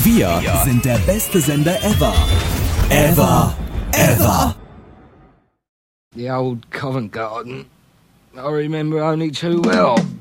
Wir sind der beste Sender ever. Ever. The old Covent Garden. I remember only too well.